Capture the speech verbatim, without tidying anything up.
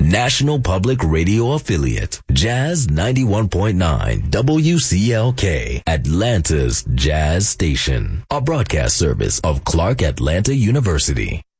National Public Radio Affiliate, Jazz ninety-one point nine W C L K, Atlanta's Jazz Station, a broadcast service of Clark Atlanta University.